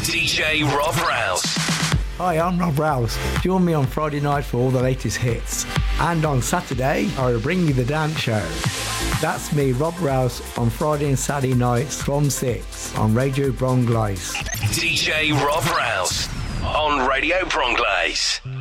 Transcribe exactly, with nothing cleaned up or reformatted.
D J Rob Rouse. Hi, I'm Rob Rouse. Join me on Friday night for all the latest hits. And on Saturday, I will bring you the dance show. That's me, Rob Rouse, on Friday and Saturday nights from six on Radio Bronglaise. D J Rob Rouse on Radio Bronglaise.